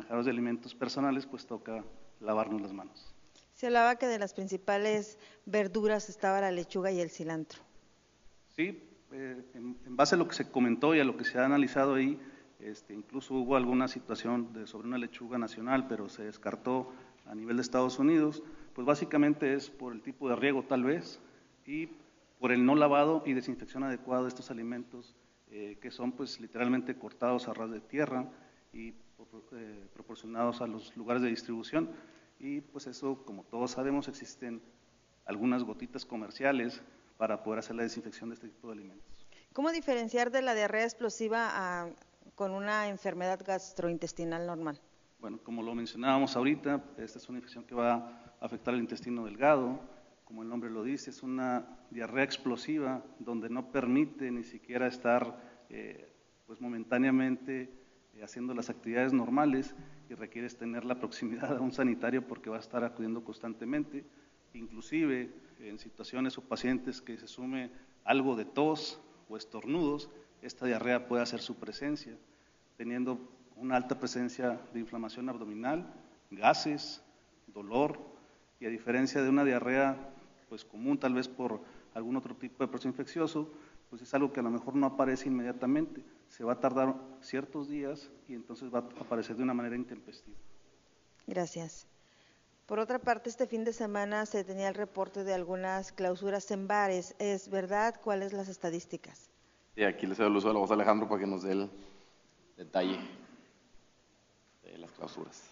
manejadores de alimentos personales, pues toca lavarnos las manos. Se hablaba que de las principales verduras estaba la lechuga y el cilantro. Sí, en base a lo que se comentó y a lo que se ha analizado ahí, incluso hubo alguna situación sobre una lechuga nacional, pero se descartó a nivel de Estados Unidos, pues básicamente es por el tipo de riego tal vez y por el no lavado y desinfección adecuada de estos alimentos que son pues literalmente cortados a ras de tierra y proporcionados a los lugares de distribución. Y pues eso, como todos sabemos, existen algunas gotitas comerciales para poder hacer la desinfección de este tipo de alimentos. ¿Cómo diferenciar de la diarrea explosiva con una enfermedad gastrointestinal normal? Bueno, como lo mencionábamos ahorita, esta es una infección que va a afectar el intestino delgado. Como el nombre lo dice, es una diarrea explosiva donde no permite ni siquiera estar pues momentáneamente haciendo las actividades normales y requieres tener la proximidad a un sanitario porque va a estar acudiendo constantemente. Inclusive en situaciones o pacientes que se sume algo de tos o estornudos, esta diarrea puede hacer su presencia, teniendo una alta presencia de inflamación abdominal, gases, dolor, y a diferencia de una diarrea pues común, tal vez por algún otro tipo de proceso infeccioso, pues es algo que a lo mejor no aparece inmediatamente, se va a tardar ciertos días y entonces va a aparecer de una manera intempestiva. Gracias. Por otra parte, este fin de semana se tenía el reporte de algunas clausuras en bares. ¿Es verdad? ¿Cuáles las estadísticas? Sí, aquí le cedo el uso de la voz a Alejandro para que nos dé el detalle de las clausuras.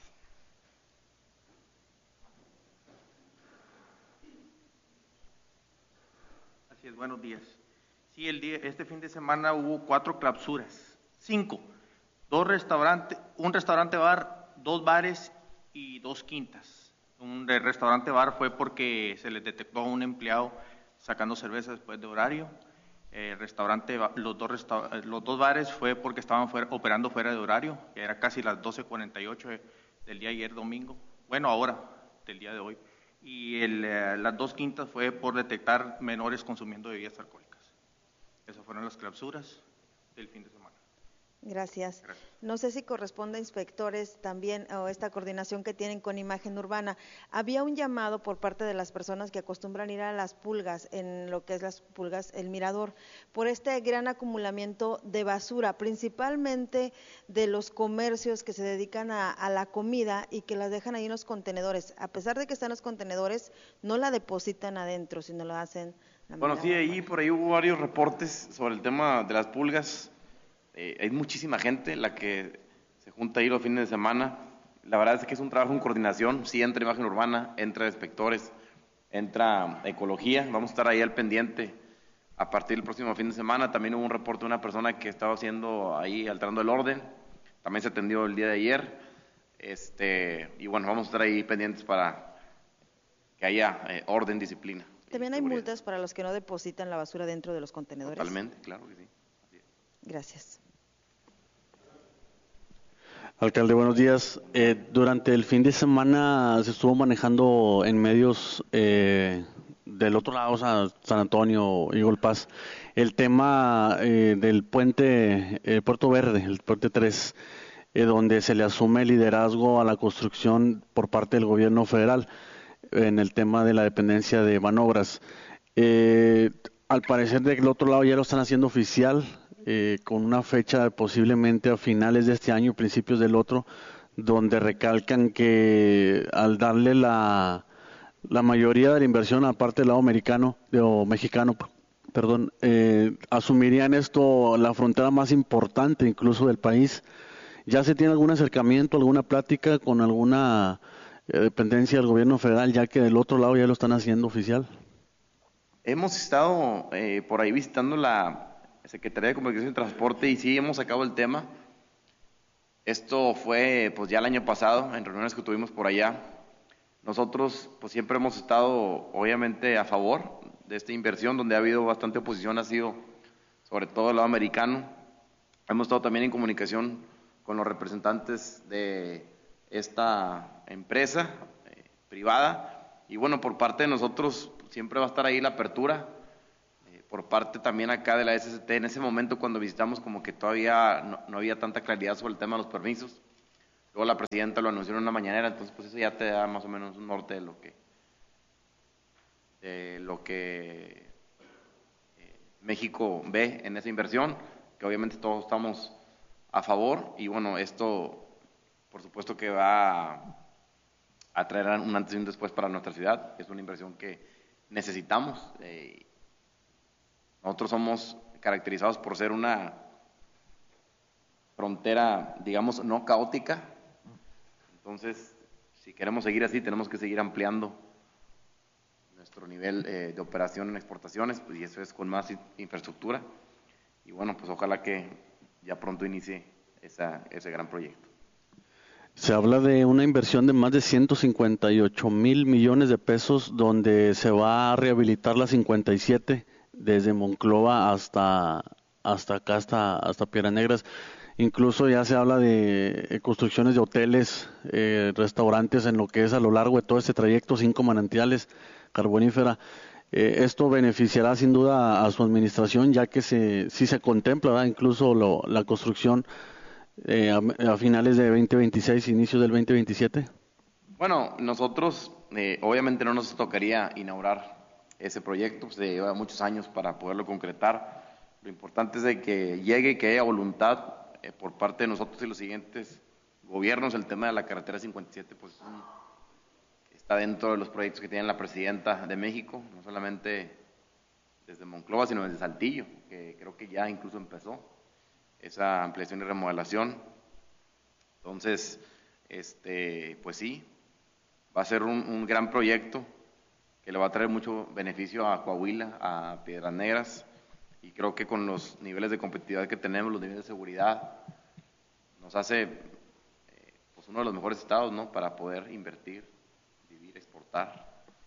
Así es, buenos días. Sí, este fin de semana hubo 4 clausuras, 5, un restaurante bar, 2 bares y 2 quintas. Un restaurante bar fue porque se les detectó a un empleado sacando cerveza después de horario. Los dos bares fue porque estaban operando fuera de horario, que era casi las 12:48 del día ayer domingo, bueno ahora del día de hoy, y las 2 quintas fue por detectar menores consumiendo bebidas alcohólicas. Esas fueron las clausuras del fin de semana. Gracias. No sé si corresponde a inspectores también o esta coordinación que tienen con Imagen Urbana. Había un llamado por parte de las personas que acostumbran ir a las pulgas, en lo que es las pulgas El Mirador, por este gran acumulamiento de basura, principalmente de los comercios que se dedican a la comida y que las dejan ahí en los contenedores. A pesar de que están los contenedores, no la depositan adentro, sino lo hacen. Bueno, sí, por ahí hubo varios reportes sobre el tema de las pulgas. Hay muchísima gente la que se junta ahí los fines de semana. La verdad es que es un trabajo en coordinación. Sí entra Imagen Urbana, entra inspectores, entra Ecología. Vamos a estar ahí al pendiente a partir del próximo fin de semana. También hubo un reporte de una persona que estaba haciendo ahí, alterando el orden. También se atendió el día de ayer. Y bueno, vamos a estar ahí pendientes para que haya orden, disciplina. ¿También hay multas para los que no depositan la basura dentro de los contenedores? Totalmente, claro que sí. Gracias. Alcalde, buenos días. Durante el fin de semana se estuvo manejando en medios del otro lado, o sea, San Antonio, Eagle Pass, el tema del puente Puerto Verde, el puente 3, donde se le asume el liderazgo a la construcción por parte del gobierno federal en el tema de la dependencia de Banobras. Al parecer del otro lado ya lo están haciendo oficial, con una fecha posiblemente a finales de este año, principios del otro, donde recalcan que al darle la mayoría de la inversión aparte del lado mexicano, asumirían esto la frontera más importante incluso del país. ¿Ya se tiene algún acercamiento, alguna plática con alguna dependencia del gobierno federal, ya que del otro lado ya lo están haciendo oficial? Hemos estado por ahí visitando la Secretaría de Comunicación y Transporte y sí hemos sacado el tema. Esto fue pues ya el año pasado, en reuniones que tuvimos por allá. Nosotros pues siempre hemos estado obviamente a favor de esta inversión, donde ha habido bastante oposición, ha sido sobre todo el lado americano. Hemos estado también en comunicación con los representantes de esta empresa privada y bueno, por parte de nosotros siempre va a estar ahí la apertura. Por parte también acá de la SCT, en ese momento cuando visitamos como que todavía no había tanta claridad sobre el tema de los permisos. Luego la presidenta lo anunció en una mañanera, entonces pues eso ya te da más o menos un norte de lo que México ve en esa inversión, que obviamente todos estamos a favor, y bueno, esto por supuesto que va a traer un antes y un después para nuestra ciudad. Es una inversión que necesitamos. Nosotros somos caracterizados por ser una frontera, digamos, no caótica. Entonces, si queremos seguir así, tenemos que seguir ampliando nuestro nivel de operación en exportaciones, pues, y eso es con más infraestructura. Y bueno, pues ojalá que ya pronto inicie ese gran proyecto. Se habla de una inversión de más de 158,000 millones de pesos, donde se va a rehabilitar la 57 desde Monclova hasta acá, hasta Piedras Negras. Incluso ya se habla de construcciones de hoteles, restaurantes en lo que es a lo largo de todo este trayecto, 5 manantiales, carbonífera. Esto beneficiará sin duda a su administración, ya que sí se contempla, ¿verdad?, incluso la construcción a finales de 2026, inicios del 2027. Bueno, nosotros obviamente no nos tocaría inaugurar ese proyecto, se lleva muchos años para poderlo concretar. Lo importante es de que llegue, que haya voluntad por parte de nosotros y los siguientes gobiernos. El tema de la carretera 57 pues está dentro de los proyectos que tiene la presidenta de México, no solamente desde Monclova, sino desde Saltillo, que creo que ya incluso empezó esa ampliación y remodelación. Entonces, pues sí, va a ser un gran proyecto que le va a traer mucho beneficio a Coahuila, a Piedras Negras, y creo que con los niveles de competitividad que tenemos, los niveles de seguridad, nos hace pues uno de los mejores estados, ¿no?, para poder invertir, vivir, exportar.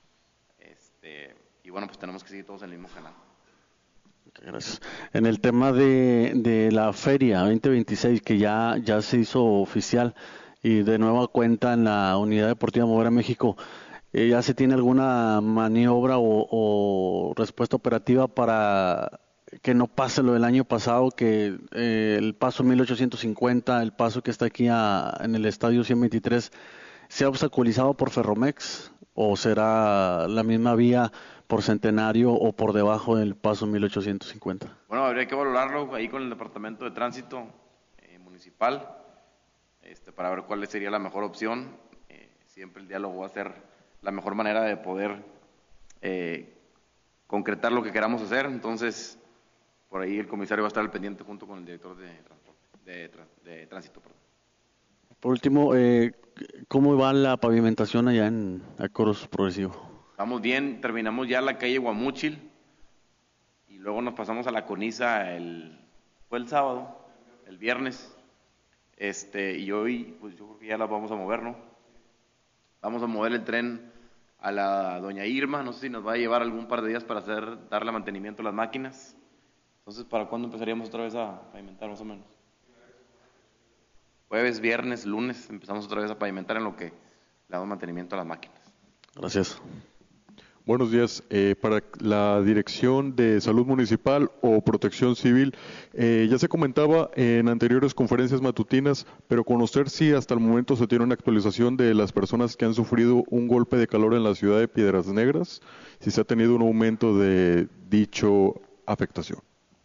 Y bueno, pues tenemos que seguir todos en el mismo canal. Gracias. En el tema de la feria 2026, que ya se hizo oficial y de nueva cuenta en la Unidad Deportiva Movera México, ¿ya se tiene alguna maniobra o respuesta operativa para que no pase lo del año pasado, que el paso 1850, el paso que está aquí en el estadio 123, sea obstaculizado por Ferromex, o será la misma vía por Centenario o por debajo del paso 1850? Bueno, habría que valorarlo ahí con el Departamento de Tránsito Municipal, para ver cuál sería la mejor opción. Siempre el diálogo va a ser la mejor manera de poder concretar lo que queramos hacer. Entonces, por ahí el comisario va a estar al pendiente junto con el director de tránsito. Perdón. Por último, ¿cómo va la pavimentación allá en Acoros Progresivo? Vamos bien, terminamos ya la calle Guamúchil y luego nos pasamos a la Coniza fue el sábado, el viernes, y hoy pues yo creo que ya la vamos a mover, ¿no? Vamos a mover el tren a la Doña Irma, no sé si nos va a llevar algún par de días para darle mantenimiento a las máquinas. Entonces, ¿para cuándo empezaríamos otra vez a pavimentar más o menos? Jueves, viernes, lunes empezamos otra vez a pavimentar en lo que le damos mantenimiento a las máquinas. Gracias. Buenos días. Para la Dirección de Salud Municipal o Protección Civil, ya se comentaba en anteriores conferencias matutinas, pero conocer si hasta el momento se tiene una actualización de las personas que han sufrido un golpe de calor en la ciudad de Piedras Negras, si se ha tenido un aumento de dicho afectación.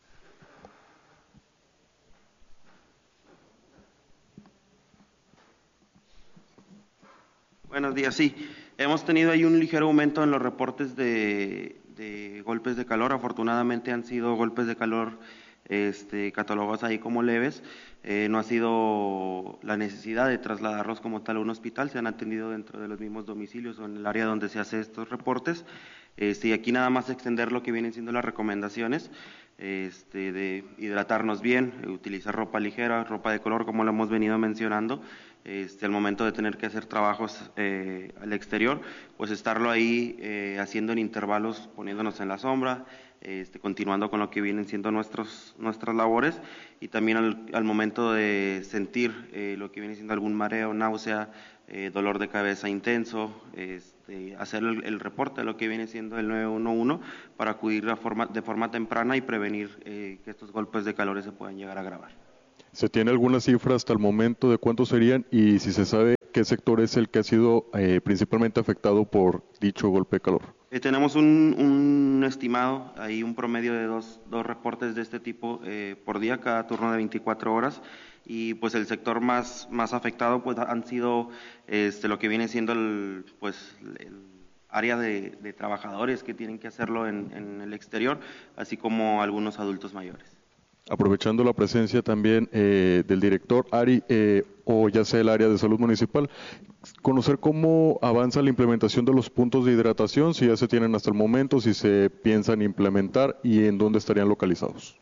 Buenos días, sí. Hemos tenido ahí un ligero aumento en los reportes de golpes de calor. Afortunadamente han sido golpes de calor catalogados ahí como leves. No ha sido la necesidad de trasladarlos como tal a un hospital. Se han atendido dentro de los mismos domicilios o en el área donde se hace estos reportes. Y aquí nada más extender lo que vienen siendo las recomendaciones de hidratarnos bien, utilizar ropa ligera, ropa de color, como lo hemos venido mencionando. Al momento de tener que hacer trabajos al exterior, pues estarlo ahí haciendo en intervalos, poniéndonos en la sombra, continuando con lo que vienen siendo nuestras labores, y también al momento de sentir lo que viene siendo algún mareo, náusea, dolor de cabeza intenso, hacer el reporte de lo que viene siendo el 911 para acudir de forma temprana y prevenir que estos golpes de calor se puedan llegar a agravar. ¿Se tiene alguna cifra hasta el momento de cuántos serían y si se sabe qué sector es el que ha sido principalmente afectado por dicho golpe de calor? Tenemos un estimado, hay un promedio de dos reportes de este tipo por día, cada turno de 24 horas, y pues el sector más afectado pues han sido lo que viene siendo el área de trabajadores que tienen que hacerlo en el exterior, así como algunos adultos mayores. Aprovechando la presencia también del director Ari, o ya sea el área de salud municipal, conocer cómo avanza la implementación de los puntos de hidratación, si ya se tienen hasta el momento, si se piensan implementar y en dónde estarían localizados.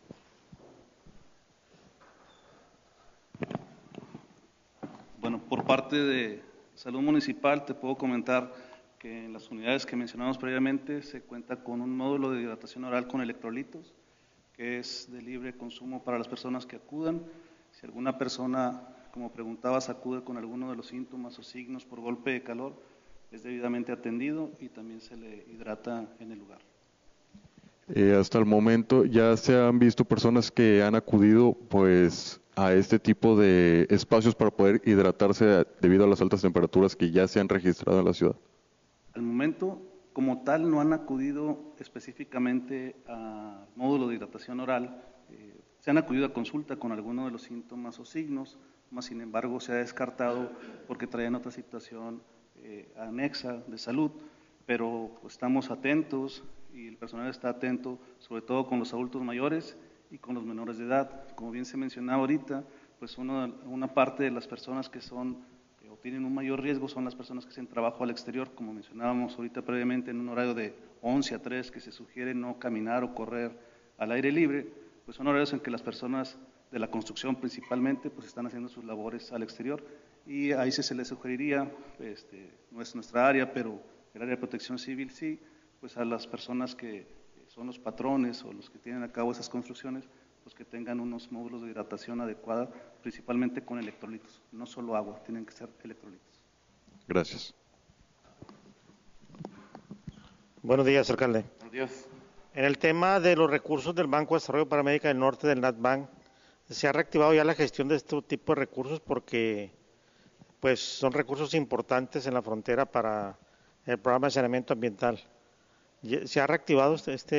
Bueno, por parte de salud municipal te puedo comentar que en las unidades que mencionamos previamente se cuenta con un módulo de hidratación oral con electrolitos, que es de libre consumo para las personas que acudan. Si alguna persona, como preguntabas, acude con alguno de los síntomas o signos por golpe de calor, es debidamente atendido y también se le hidrata en el lugar. Hasta el momento ya se han visto personas que han acudido pues a este tipo de espacios para poder hidratarse debido a las altas temperaturas que ya se han registrado en la ciudad. Al momento, como tal, no han acudido específicamente a módulo de hidratación oral, se han acudido a consulta con alguno de los síntomas o signos, más sin embargo se ha descartado porque traían otra situación anexa de salud, pero pues, estamos atentos y el personal está atento, sobre todo con los adultos mayores y con los menores de edad. Como bien se mencionaba ahorita, pues una parte de las personas que son o tienen un mayor riesgo son las personas que hacen trabajo al exterior, como mencionábamos ahorita previamente, en un horario de 11 a 3, que se sugiere no caminar o correr al aire libre, pues son horarios en que las personas de la construcción principalmente pues están haciendo sus labores al exterior y ahí se les sugeriría, no es nuestra área, pero el área de protección civil sí, pues a las personas que son los patrones o los que tienen a cabo esas construcciones, pues que tengan unos módulos de hidratación adecuada, principalmente con electrolitos, no solo agua, tienen que ser electrolitos. Gracias. Buenos días, alcalde. Buenos días. En el tema de los recursos del Banco de Desarrollo para América del Norte, del NatBank, ¿se ha reactivado ya la gestión de este tipo de recursos? Porque pues son recursos importantes en la frontera para el programa de saneamiento ambiental. ¿Se ha reactivado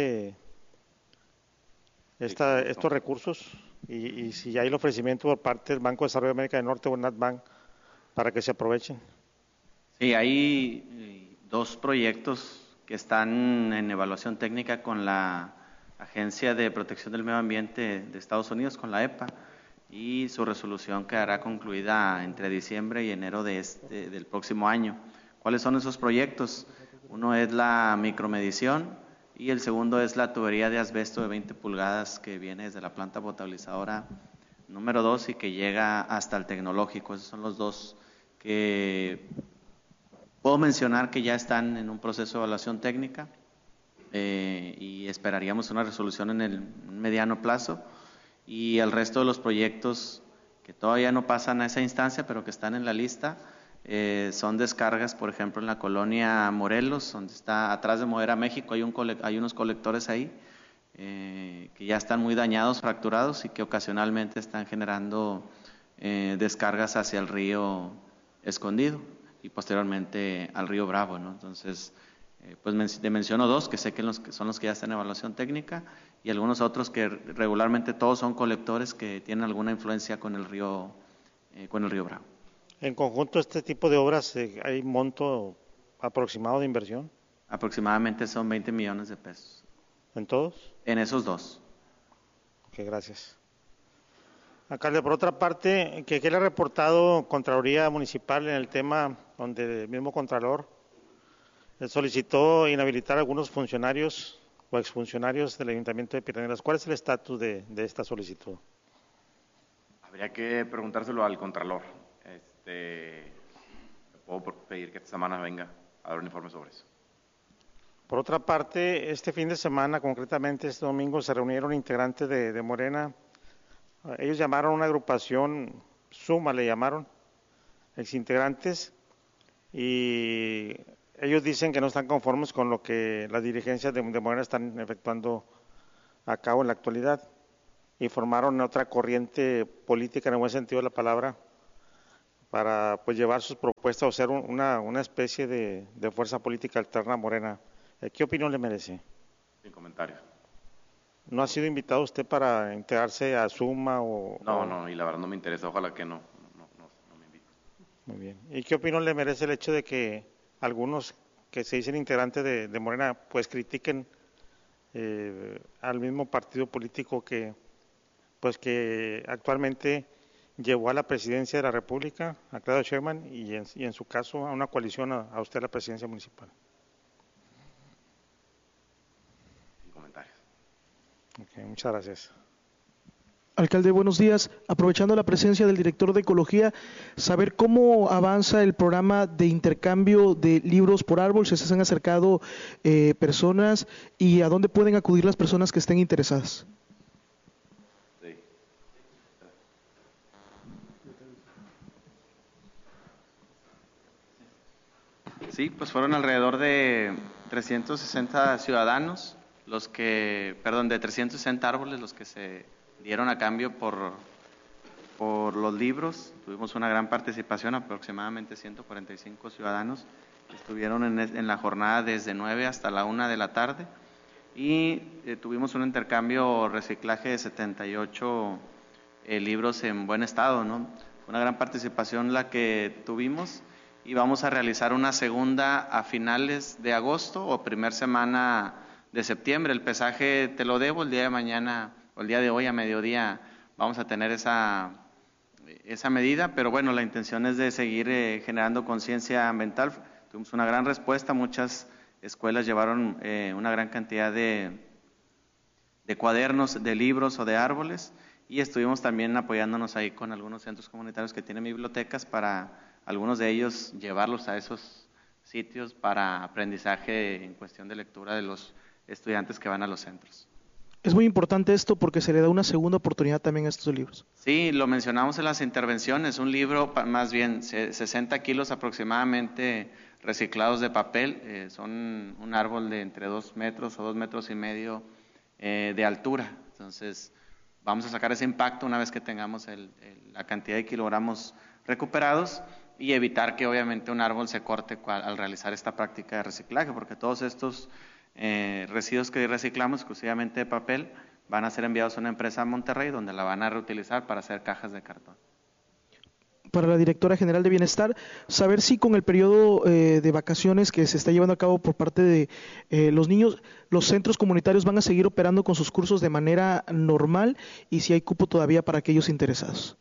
estos recursos? Y si hay el ofrecimiento por parte del Banco de Desarrollo de América del Norte o el NatBank para que se aprovechen. Sí, hay dos proyectos que están en evaluación técnica con la Agencia de Protección del Medio Ambiente de Estados Unidos, con la EPA, y su resolución quedará concluida entre diciembre y enero del próximo año. ¿Cuáles son esos proyectos? Uno es la micromedición y el segundo es la tubería de asbesto de 20 pulgadas que viene desde la planta potabilizadora número 2 y que llega hasta el tecnológico. Esos son los dos que puedo mencionar que ya están en un proceso de evaluación técnica y esperaríamos una resolución en el mediano plazo, y el resto de los proyectos que todavía no pasan a esa instancia pero que están en la lista son descargas, por ejemplo, en la colonia Morelos, donde está atrás de Modera México, hay unos colectores ahí que ya están muy dañados, fracturados y que ocasionalmente están generando descargas hacia el río Escondido y posteriormente al río Bravo, ¿no? Entonces, pues te menciono dos que sé que son los que ya están en evaluación técnica y algunos otros que regularmente todos son colectores que tienen alguna influencia con el río Bravo. En conjunto, este tipo de obras, ¿hay monto aproximado de inversión? Aproximadamente son 20 millones de pesos. ¿En todos? En esos dos. Ok, gracias. Alcalde, por otra parte, ¿qué le ha reportado Contraloría Municipal en el tema donde el mismo Contralor solicitó inhabilitar a algunos funcionarios o exfuncionarios del Ayuntamiento de Piedras? ¿Cuál es el estatus de esta solicitud? Habría que preguntárselo al Contralor. Puedo pedir que esta semana venga a dar un informe sobre eso. Por otra parte, este fin de semana, concretamente este domingo, se reunieron integrantes de Morena. Ellos llamaron a una agrupación, Suma le llamaron, exintegrantes, y ellos dicen que no están conformes con lo que las dirigencias de Morena están efectuando a cabo en la actualidad. y formaron otra corriente política en el buen sentido de la palabra para pues llevar sus propuestas o ser una especie de fuerza política alterna a Morena. ¿Qué opinión le merece? Sin comentarios. ¿No ha sido invitado usted para integrarse a Suma o...? No, y la verdad no me interesa, ojalá que no me invite. Muy bien. ¿Y qué opinión le merece el hecho de que algunos que se dicen integrantes de Morena pues critiquen al mismo partido político que actualmente llevó a la presidencia de la República, a Claudio Sheinbaum, y en su caso a una coalición a usted a la presidencia municipal? Sin comentarios. Okay, muchas gracias. Alcalde, buenos días. Aprovechando la presencia del director de Ecología, saber cómo avanza el programa de intercambio de libros por árbol, si se han acercado personas y a dónde pueden acudir las personas que estén interesadas. Sí, pues fueron alrededor de 360 ciudadanos, de 360 árboles los que se dieron a cambio por los libros. Tuvimos una gran participación, aproximadamente 145 ciudadanos estuvieron en la jornada desde 9 hasta la 1 de la tarde y tuvimos un intercambio reciclaje de 78 libros en buen estado, ¿no? Fue una gran participación la que tuvimos y vamos a realizar una segunda a finales de agosto o primer semana de septiembre. El pesaje te lo debo el día de mañana o el día de hoy a mediodía vamos a tener esa medida, pero bueno, la intención es de seguir generando conciencia ambiental. Tuvimos una gran respuesta, muchas escuelas llevaron una gran cantidad de cuadernos, de libros o de árboles y estuvimos también apoyándonos ahí con algunos centros comunitarios que tienen bibliotecas para algunos de ellos llevarlos a esos sitios para aprendizaje en cuestión de lectura de los estudiantes que van a los centros. Es muy importante esto porque se le da una segunda oportunidad también a estos libros. Sí, lo mencionamos en las intervenciones, un libro, más bien 60 kilos aproximadamente reciclados de papel, son un árbol de entre 2 metros o 2 metros y medio de altura. Entonces, vamos a sacar ese impacto una vez que tengamos la cantidad de kilogramos recuperados y evitar que obviamente un árbol se corte al realizar esta práctica de reciclaje, porque todos estos residuos que reciclamos exclusivamente de papel van a ser enviados a una empresa en Monterrey donde la van a reutilizar para hacer cajas de cartón. Para la directora general de Bienestar, saber si con el periodo de vacaciones que se está llevando a cabo por parte de los niños, los centros comunitarios van a seguir operando con sus cursos de manera normal y si hay cupo todavía para aquellos interesados.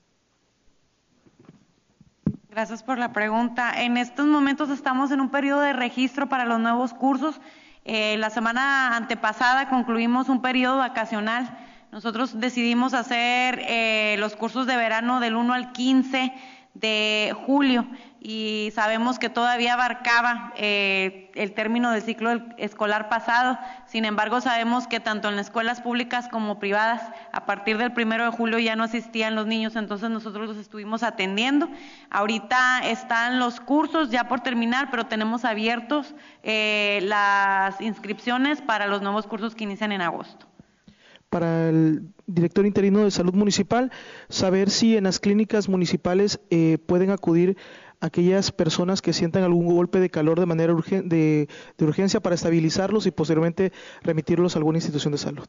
Gracias por la pregunta. En estos momentos estamos en un periodo de registro para los nuevos cursos. La semana antepasada concluimos un periodo vacacional. Nosotros decidimos hacer los cursos de verano del 1 al 15 de julio y sabemos que todavía abarcaba el término del ciclo escolar pasado. Sin embargo, sabemos que tanto en las escuelas públicas como privadas, a partir del 1 de julio ya no asistían los niños, entonces nosotros los estuvimos atendiendo. Ahorita están los cursos ya por terminar, pero tenemos abiertos las inscripciones para los nuevos cursos que inician en agosto. Para el director interino de Salud Municipal, saber si en las clínicas municipales pueden acudir aquellas personas que sientan algún golpe de calor de manera de urgencia para estabilizarlos y posteriormente remitirlos a alguna institución de salud.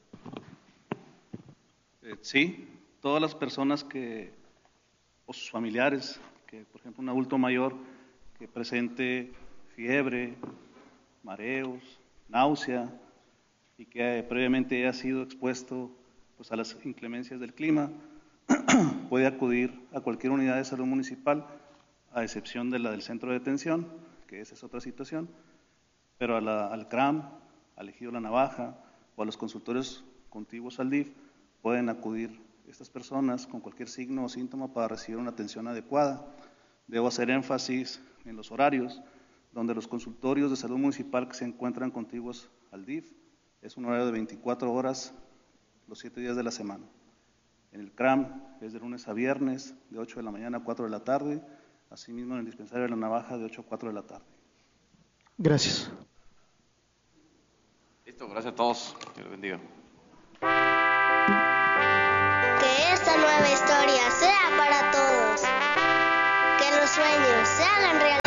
Sí, todas las personas o sus familiares, que por ejemplo un adulto mayor que presente fiebre, mareos, náusea, y que previamente haya sido expuesto pues, a las inclemencias del clima, puede acudir a cualquier unidad de salud municipal, a excepción de la del centro de detención, que esa es otra situación, pero al CRAM, al Ejido La Navaja o a los consultorios contiguos al DIF, pueden acudir estas personas con cualquier signo o síntoma para recibir una atención adecuada. Debo hacer énfasis en los horarios, donde los consultorios de salud municipal que se encuentran contiguos al DIF, es un horario de 24 horas los 7 días de la semana. En el CRAM es de lunes a viernes, de 8 de la mañana a 4 de la tarde, asimismo en el dispensario de La Navaja de 8 a 4 de la tarde. Gracias. Listo, gracias a todos. Dios los bendiga. esta nueva historia sea para todos. Que los sueños se hagan realidad.